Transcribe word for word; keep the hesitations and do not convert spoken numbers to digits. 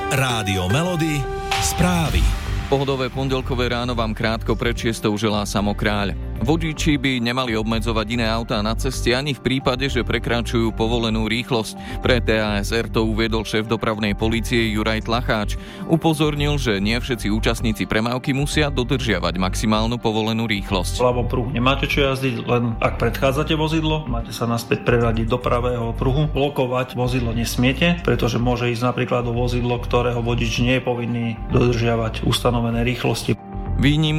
Rádio Melody, správy. Pohodové pondelkové ráno vám krátko pred šiestou želá Samo Kráľ. Vodiči by nemali obmedzovať iné autá na ceste ani v prípade, že prekračujú povolenú rýchlosť. Pre té á es er to uviedol šéf dopravnej polície Juraj Tlacháč. Upozornil, že nie všetci účastníci premávky musia dodržiavať maximálnu povolenú rýchlosť. V ľavom pruhu nemáte čo jazdiť, len ak predchádzate vozidlo, máte sa naspäť preradiť do pravého pruhu. Blokovať vozidlo nesmiete, pretože môže ísť napríklad o vozidlo, ktorého vodič nie je povinný dodržiavať ustanovené rýchlosti. Výnimkou